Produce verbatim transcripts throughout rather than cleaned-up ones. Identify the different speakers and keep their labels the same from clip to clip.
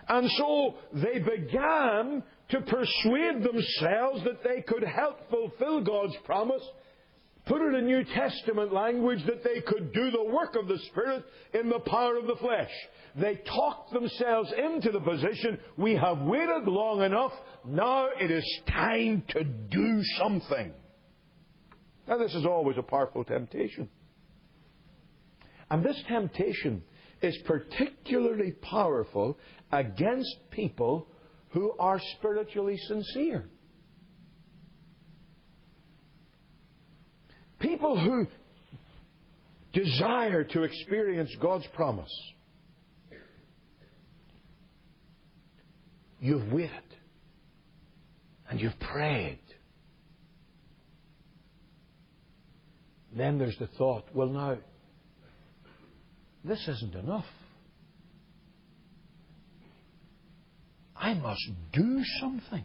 Speaker 1: And so they began to persuade themselves that they could help fulfill God's promise. Put it in New Testament language, that they could do the work of the Spirit in the power of the flesh. They talked themselves into the position, we have waited long enough, now it is time to do something. Now this is always a powerful temptation. And this temptation is particularly powerful against people who are spiritually sincere. People who desire to experience God's promise. You've waited. And you've prayed. Then there's the thought, well now, this isn't enough. I must do something.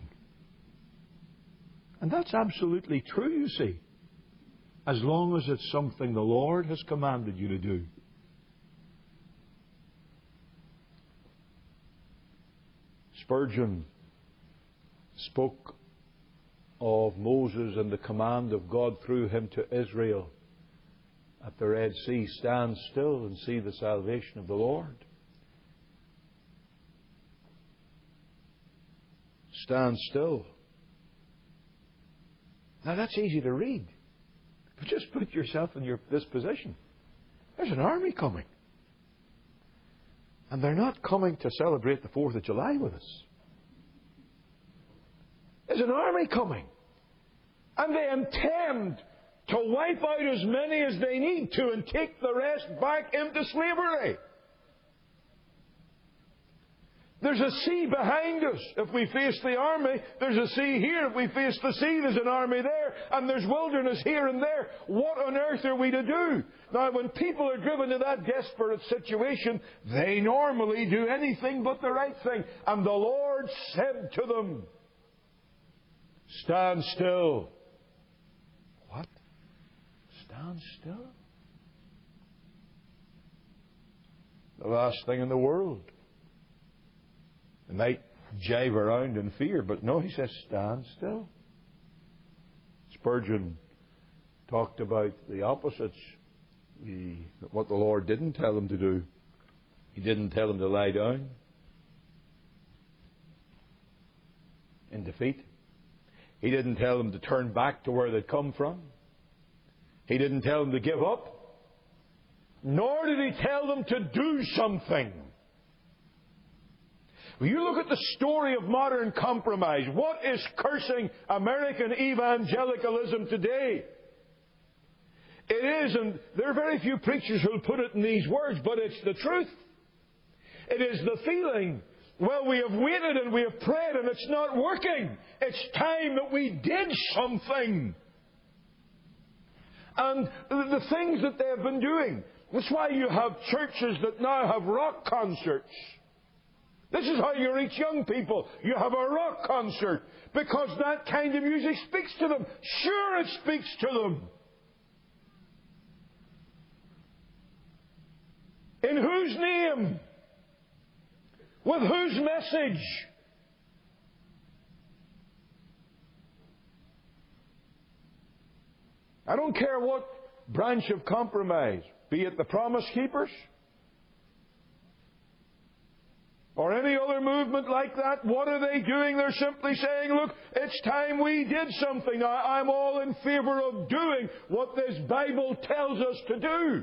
Speaker 1: And that's absolutely true, you see. As long as it's something the Lord has commanded you to do. Spurgeon spoke of Moses and the command of God through him to Israel at the Red Sea, stand still and see the salvation of the Lord. Stand still. Now that's easy to read. But just put yourself in your, this position. There's an army coming. And they're not coming to celebrate the fourth of July with us. There's an army coming. And they intend to wipe out as many as they need to and take the rest back into slavery. There's a sea behind us if we face the army. There's a sea here if we face the sea. There's an army there. And there's wilderness here and there. What on earth are we to do? Now, when people are driven to that desperate situation, they normally do anything but the right thing. And the Lord said to them, stand still. What? Stand still? The last thing in the world. They might jive around in fear, but no, he says, stand still. Spurgeon talked about the opposites. The, what the Lord didn't tell them to do. He didn't tell them to lie down in defeat. He didn't tell them to turn back to where they'd come from. He didn't tell them to give up. Nor did he tell them to do something. When you look at the story of modern compromise, what is cursing American evangelicalism today? It is, and there are very few preachers who will put it in these words, but it's the truth. It is the feeling, well, we have waited and we have prayed and it's not working. It's time that we did something. And the things that they have been doing. That's why you have churches that now have rock concerts. This is how you reach young people. You have a rock concert because that kind of music speaks to them. Sure, it speaks to them. In whose name? With whose message? I don't care what branch of compromise, be it the Promise Keepers or any other movement like that. What are they doing? They're simply saying, look, it's time we did something. I, I'm all in favor of doing what this Bible tells us to do.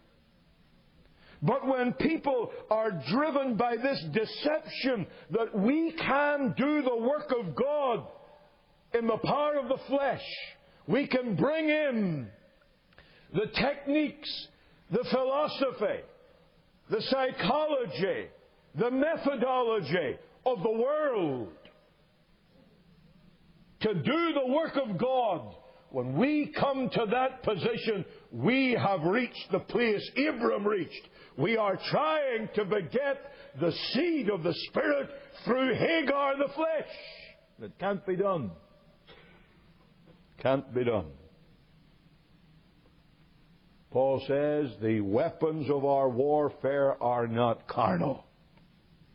Speaker 1: But when people are driven by this deception that we can do the work of God in the power of the flesh, we can bring in the techniques, the philosophy, the psychology, the methodology of the world to do the work of God. When we come to that position, we have reached the place Abram reached. We are trying to beget the seed of the Spirit through Hagar the flesh. It can't be done. Can't be done. Paul says, the weapons of our warfare are not carnal.